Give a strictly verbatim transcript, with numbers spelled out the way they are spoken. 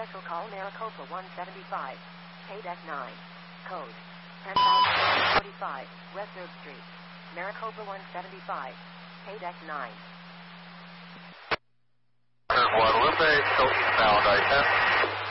Special call Maricopa one seventy-five, K-Deck nine, code ten thousand forty-five, West third Street, Maricopa one seventy-five, K-Deck nine. One, one eight, Coast Foundation.